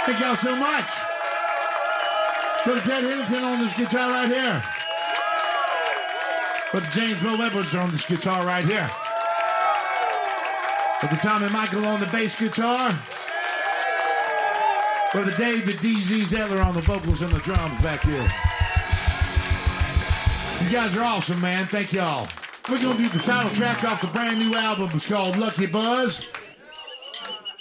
Thank y'all so much. Brother Ted Hiddleton on this guitar right here. Brother James Bill Edwards on this guitar right here. Brother Tommy Michael on the bass guitar. Brother David D.Z. Zettler on the vocals and the drums back here. You guys are awesome, man. Thank y'all. We're going to do the title track off the brand new album. It's called Lucky Buzz.